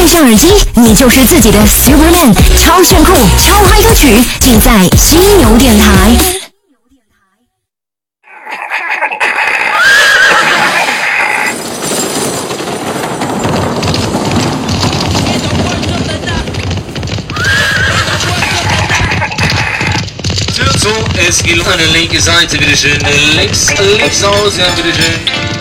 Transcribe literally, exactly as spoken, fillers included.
戴上耳机，你就是自己的 Superman， 超炫酷、超嗨歌曲，尽在犀牛电台。 Så Eskil Hanne Linke Seite bitteschön. Links, links aus, ja bitteschön.